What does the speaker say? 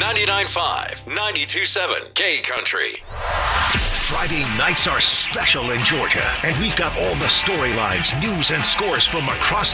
99.5, 92.7 K Country. Friday nights are special in Georgia, and we've got all the storylines, news, and scores from across